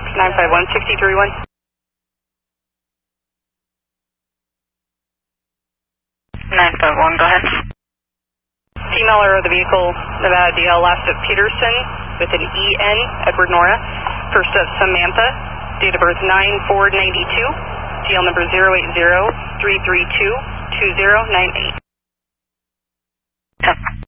951-631. 951, go ahead. Female owner of the vehicle, Nevada DL, last of Peterson, with an EN, Edward Nora. First of Samantha, date of birth 9/4/92, GL number 080-332-2098.